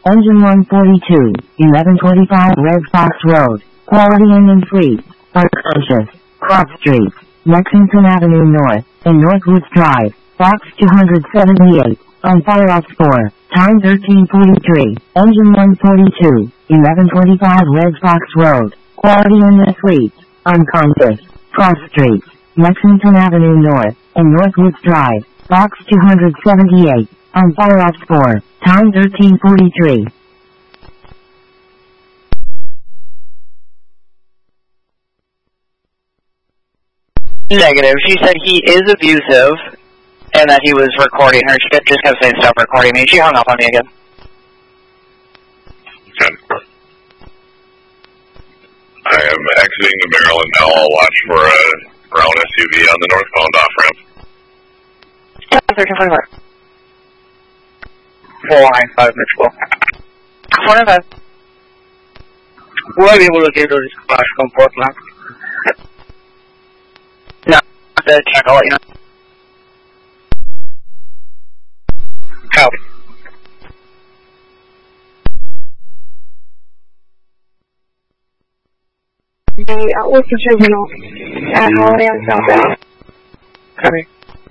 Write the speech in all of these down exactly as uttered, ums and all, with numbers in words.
Engine one forty-two, eleven twenty-five Red Fox Road, Quality Inn and Suites, unconscious, Cross Street, Lexington Avenue North, and Northwoods Drive, Box two seventy-eight, on fire ops four, time thirteen forty-three, Engine one forty-two, eleven twenty-five Red Fox Road, Quality Inn and Suites, unconscious, Cross Street, Lexington Avenue North, and Northwoods Drive, Box two seventy-eight, on fire ops four, time thirteen forty-three. Negative. She said he is abusive, and that he was recording her. She just kept saying, stop recording me. She hung up on me again. Okay. I am exiting the Maryland now. I'll watch for a brown S U V on the northbound off-ramp. thirteen forty-five. four nine five, Mitchell. four nine five. Will I be able to get to this clash from Portland? No, the check, I'll let you know. Copy. The Worcester Terminal at Holiday on Southbound. Copy.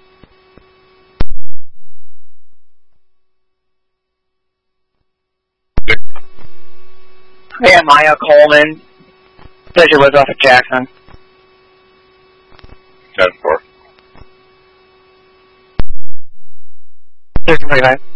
Yeah, Maya Coleman said she was off at Jackson. ten four. thirteen forty-five.